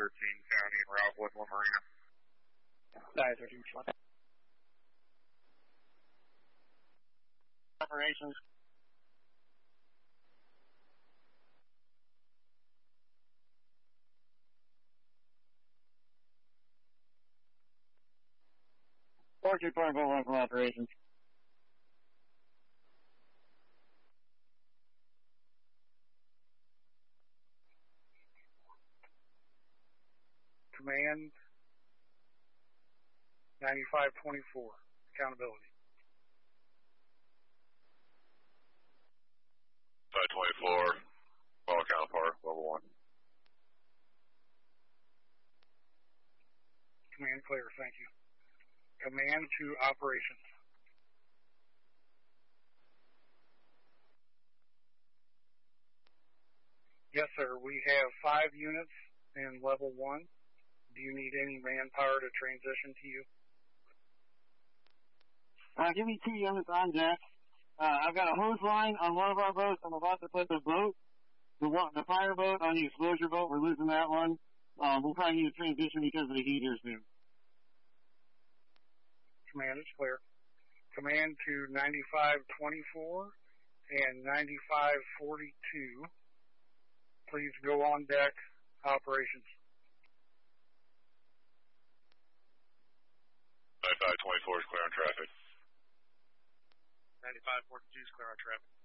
County and Ralph Woodland Marina. 913 flight. Operations. Forty point one from operations. Command 9524. Accountability. 524. Well, counterpart, level 1. Command clear, thank you. Command to operations. Yes, sir. We have 5 units in level 1. Do you need any manpower to transition to you? Give me 2 units on deck. I've got a hose line on one of our boats. I'm about to put the boat, the fire boat on the exposure boat. We're losing that one. We'll probably need a transition because of the heat here soon. Command is clear. Command to 9524 and 9542. Please go on deck. Operations. 9524 is clear on traffic. 9542 is clear on traffic.